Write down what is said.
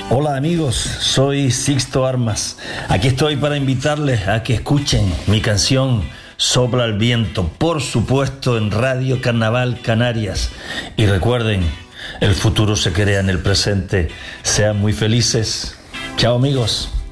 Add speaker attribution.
Speaker 1: Hola amigos, soy Sixto Armas. Aquí estoy para invitarles a que escuchen mi canción Sopla el Viento, por supuesto en Radio Carnaval Canarias. Y recuerden, el futuro se crea en el presente. Sean muy felices. Chao amigos.